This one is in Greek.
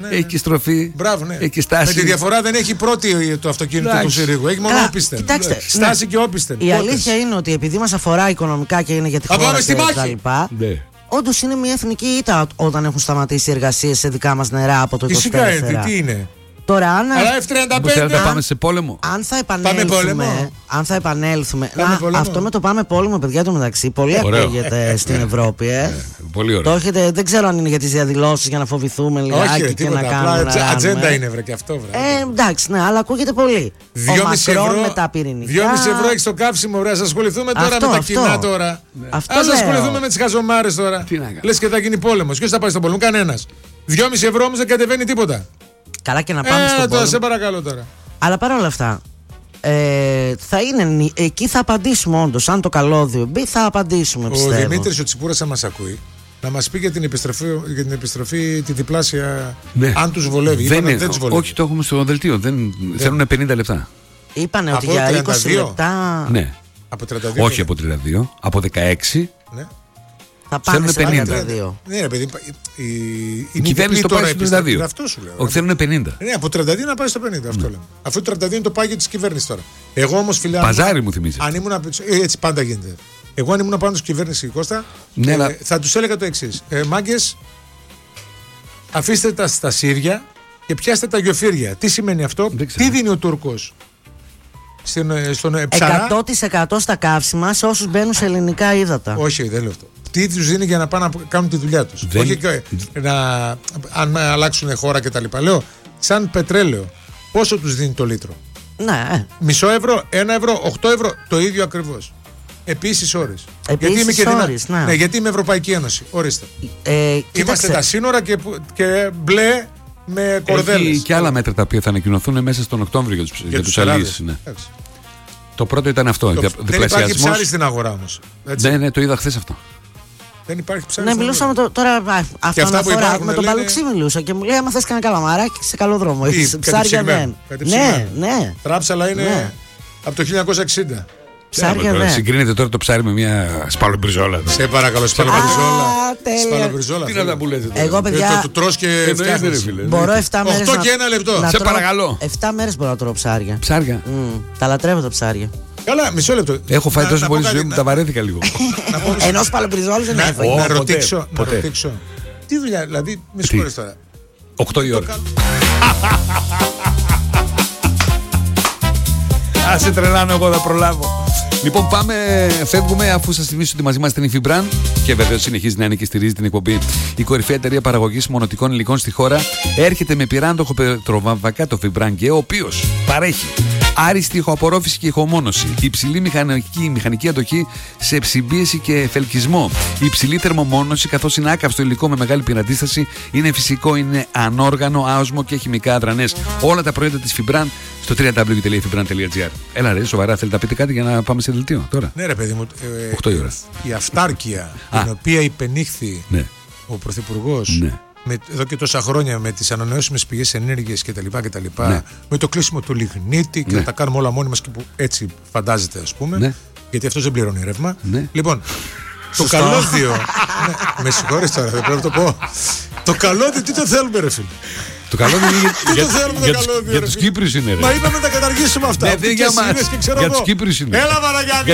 Έχει και στροφή. Μπράβο, ναι. Έχει και στάση. Με τη διαφορά δεν έχει πρώτη το αυτοκίνητο του Συρίγου. Έχει μόνο όπισθεν. Κοιτάξτε, στάση και όπισθεν. Η αλήθεια είναι ότι επειδή μας αφορά οικονομικά και είναι για τη χώρα και τα λοιπά, όντως είναι μια εθνική ήττα όταν έχουν σταματήσει οι εργασίες σε δικά μας νερά από το 24. Φυσικά, τι είναι. Τώρα, αλλά F-35. Θα πάμε σε πόλεμο. Αν θα επανέλθουμε. Αυτό με το πάμε πόλεμο, παιδιά, το μεταξύ. Πολύ ακούγεται στην Ευρώπη. Πολύ ωραίο. Το έχετε, δεν ξέρω αν είναι για τις διαδηλώσεις, για να φοβηθούμε λιγάκι και να κάνουμε. Ατζέντα είναι, βρε, και αυτό, βρε. Εντάξει, ναι, αλλά ακούγεται πολύ. 2,5 με τα πυρηνικά. 2,5 ευρώ έχει το καύσιμο, βρε. Ας ασχοληθούμε τώρα με τα κοινά τώρα. Ας ασχοληθούμε με τις χαζομάρες τώρα. Λες και θα γίνει πόλεμος. Ποιος θα πάει στον πόλεμο? Κανένας. 2,5 ευρώ όμως δεν κατεβαίνει τίποτα. Καλά, και να πάμε στον πόλεμο. Σε παρακαλώ τώρα. Αλλά παρόλα αυτά, θα είναι, εκεί θα απαντήσουμε όντως. Αν το καλώδιο μπει, θα απαντήσουμε, πιστεύω. Ο Δημήτρης ο Τσιπούρας, αν μας ακούει, να μας πει για την επιστροφή τη διπλάσια, ναι. Αν τους βολεύει. Δεν τους βολεύει. Όχι, το έχουμε στο δελτίο. Θέλουν 50 λεπτά. Είπανε ότι για 20 λεπτά. Ναι. Από 32. Όχι από 32, από 16. Ναι. Θα πάνε σε 52. Ναι, παιδί, η κυβέρνηση το πάει στο 32. Αυτό σου λέω. Όχι, θέλουν 50. Ναι, από 32 να πάει στο 50. Αυτό λέμε. Αφού το 32 είναι το πάγιο της κυβέρνησης τώρα. Εγώ όμως, φιλιά. Παζάρι μου θυμίζει. Έτσι πάντα γίνεται. Εγώ αν ήμουν πάνω στην κυβέρνηση, Κώστα, ναι, θα τους έλεγα το εξής. Μάγκες, αφήστε τα στα σύρια και πιάστε τα γιοφύρια. Τι σημαίνει αυτό? Τι δίνει ο Τούρκος στον ψαρά? 100% στα καύσιμα σε όσους μπαίνουν σε ελληνικά ύδατα. Όχι, δεν λέω αυτό. Τι τους δίνει για να πάνε να κάνουν τη δουλειά τους? Όχι αν αλλάξουν χώρα κτλ. Λέω, σαν πετρέλαιο, πόσο τους δίνει το λίτρο? Ναι. Μισό ευρώ, 1 ευρώ, 8 ευρώ, το ίδιο ακριβώς. Επίσης ώρες. Γιατί είμαι και ναι, γιατί είμαι Ευρωπαϊκή Ένωση. Ορίστε. Είμαστε τα σύνορα και μπλε με κορδέλες. Έχει και άλλα μέτρα τα οποία θα ανακοινωθούν μέσα στον Οκτώβριο για τους αλληλείς. Ναι. Το πρώτο ήταν αυτό. Δεν υπάρχει ψάρι στην αγορά όμως. Ναι, το είδα χθες αυτό. Δεν υπάρχει ψάρι. Ναι, μιλούσαμε τώρα. Αυτό αναφορά με τον Παλουξή μιλούσα και μου λέει: άμα θες κανένα καλαμαράκι, σε καλό δρόμο. Έχεις ψάρια, δεν. Ναι. Τράψαλα είναι από το 1960. Ψάρια δεν. Συγκρίνεται τώρα το ψάρι με μια σπαλομπριζόλα. Σε παρακαλώ, σπαλομπριζόλα. Τι να τα που λέτε τώρα? Εγώ, παιδιά, το τρως και φτιάχνεις. Μπορώ 7 μέρες. 8 και 1 λεπτό. Σε παρακαλώ. 7 μέρες μπορώ να τρώω ψάρια. Ψάρια. Τα λατρεύω τα ψάρια. Καλά, μισό λεπτό. Έχω φάει τόσο πολύ ζωή μου, τα βαρέθηκα λίγο. Ενός σπαλομπριζόλου δεν έφαγε. Να ρωτήσω. Τι δουλειά, δηλαδή, με συγχωρείς τώρα. 8 η ώρα. Ας σε τρελάνω, εγώ θα προλάβω. Λοιπόν, φεύγουμε αφού σας θυμίσω ότι μαζί μας είναι η Fibran και βεβαίως συνεχίζει να είναι και στηρίζει την εκπομπή. Η κορυφαία εταιρεία παραγωγής μονοτικών υλικών στη χώρα έρχεται με πυράντοχο πετροβαμβακά το Fibran και ο οποίος παρέχει άριστη ηχοαπορρόφηση και ηχομόνωση, υψηλή μηχανική αντοχή σε ψυμπίεση και φελκισμό, υψηλή θερμομόνωση καθώς είναι άκαυστο υλικό με μεγάλη πυραντίσταση, είναι φυσικό, είναι ανόργανο, άοσμο και χημικά αδρανές. Όλα τα προϊόντα της Fibran στο www.fibran.gr. Έλα ρε, σοβαρά, θέλετε να πείτε κάτι για να πάμε σε δελτίο τώρα? Ναι ρε παιδί μου, 8 η ώρα. Η αυτάρκεια την οποία υπενήχθη ο Πρωθυπουργός εδώ και τόσα χρόνια με τις ανανεώσιμες πηγές ενέργειας κτλ. Ναι. Με το κλείσιμο του λιγνίτη και να τα κάνουμε όλα μόνοι μας και που έτσι φαντάζεται, ας πούμε. Γιατί αυτός δεν πληρώνει ρεύμα. Λοιπόν, το καλώδιο. Με συγχωρείς τώρα, δεν πρέπει να το πω. Το καλώδιο, τι το θέλουμε, ρε φίλε? Το καλώδιο είναι για τους Κύπριους είναι, ρε. Μα είπαμε να τα καταργήσουμε αυτά. Για τους Κύπριους είναι. Έλα, Μαραγιάννη.